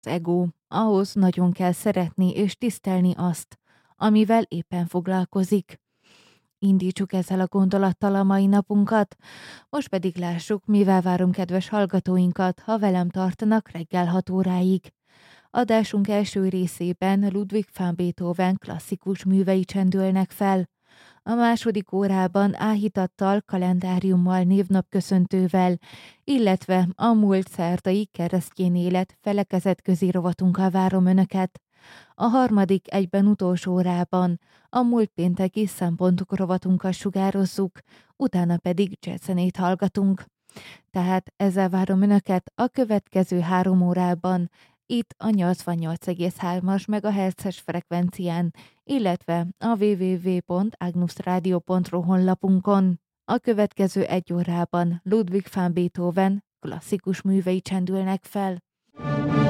Az ego, ahhoz nagyon kell szeretni és tisztelni azt, amivel éppen foglalkozik. Indítsuk ezzel a gondolattal a mai napunkat, most pedig lássuk, mivel várom kedves hallgatóinkat, ha velem tartanak reggel 6 óráig. Adásunk első részében Ludwig van Beethoven klasszikus művei csendülnek fel. A második órában áhítattal, kalendáriummal, névnapköszöntővel, illetve a múlt szerdai keresztény élet felekezetközi rovatunkkal várom Önöket. A harmadik egyben utolsó órában a múlt pénteki szempontok rovatunkkal sugározzuk, utána pedig jazzzenét hallgatunk. Tehát ezzel várom Önöket a következő 3 órában, itt a 88,3-as MHz-es frekvencián, illetve a www.agnusradio.ru honlapunkon. A következő 1 órában Ludwig van Beethoven klasszikus művei csendülnek fel.